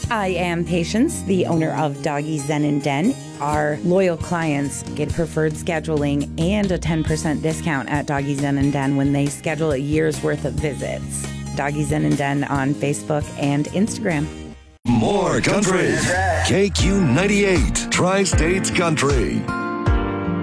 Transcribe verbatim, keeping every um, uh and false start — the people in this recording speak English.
I am Patience, the owner of Doggy Zen and Den. Our loyal clients get preferred scheduling and a ten percent discount at Doggy Zen and Den when they schedule a year's worth of visits. Doggy Zen and Den on Facebook and Instagram. More country. K Q ninety-eight, Tri-States Country.